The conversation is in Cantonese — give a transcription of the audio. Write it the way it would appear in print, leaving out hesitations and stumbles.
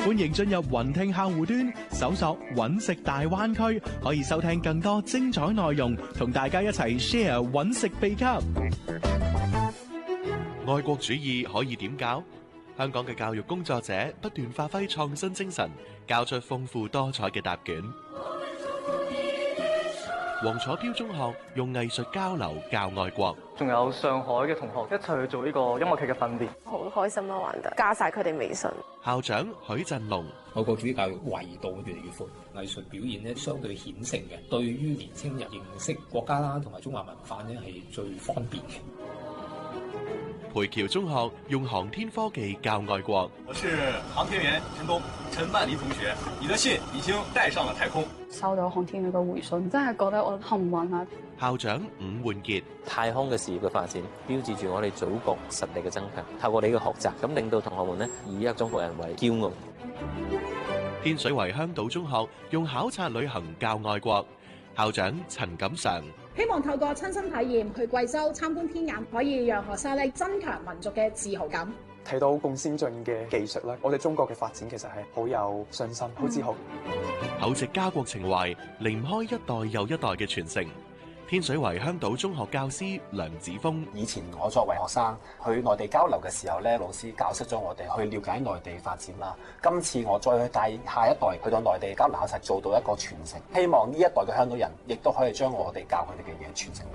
歡迎進入雲聽客戶端，搜索揾食大灣區，可以收聽更多精彩內容，同大家一齊 share 揾食秘笈。愛國主義可以點教？香港嘅教育工作者不斷發揮創新精神，教出豐富多彩嘅答卷。黃楚標中學用藝術交流教愛國， 仲有上海嘅同學一齊去做呢個音樂劇嘅訓練， 好開心啊！玩得加晒佢哋微信。 校長許振龍， 愛國主義教育維度越嚟越闊，藝術表現咧相對顯性嘅，對於年青人認識國家啦同埋中華文化咧係最方便嘅。 培僑中學用航天科技教愛國。 我是航天員陳曼妮同學，你的信已經帶上了太空。 收到航天員嘅回信，真係覺得我幸運啊！ 校長伍煥傑， 太空嘅事業嘅發展，標誌住我哋祖國實力嘅增強。透過你嘅學習，咁令到同學們呢以一個中國人為驕傲。 天水圍香島中學用考察旅行教愛國，校長陳錦常。 希望透過親身體驗去貴州參觀天眼，可以讓學生咧增強民族嘅自豪感。 睇到咁先進嘅技術咧，我哋中國嘅發展其實係好有信心、好自豪。 厚植家國情懷，離唔開一代又一代嘅傳承。天水圍香島中學教師梁子峰， 以前我作為學生去內地交流嘅時候咧，老師教識咗我哋去了解內地發展啦。今次我再去帶下一代去到內地交流，實做到一個傳承。希望呢一代嘅香港人亦都可以將我哋教佢哋嘅嘢傳承。